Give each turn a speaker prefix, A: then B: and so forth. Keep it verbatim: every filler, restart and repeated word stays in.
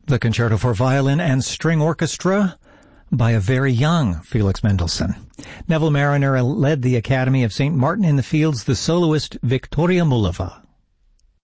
A: The Concerto for Violin and String Orchestra by a very young Felix Mendelssohn. Neville Marriner led the Academy of Saint Martin in the Fields, the soloist Victoria Mullova.